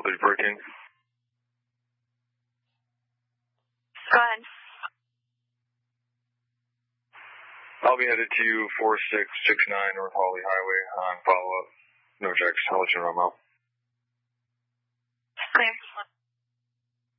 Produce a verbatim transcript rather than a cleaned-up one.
Delta Hurricane. Go ahead. I'll be headed to four six six nine North Hawley Highway on follow-up. No checks. I'll let you know I'm out.